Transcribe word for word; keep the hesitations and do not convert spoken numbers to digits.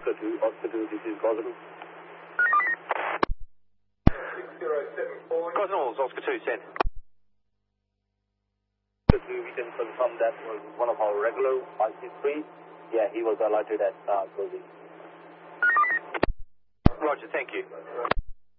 Oscar two, Oscar two, this is Gosnell. six zero seven four. Gosnell's Oscar two, send. Oscar two, we can confirm that was one of our regular, five six three. Yeah, he was alerted at uh, closing. Roger, thank you.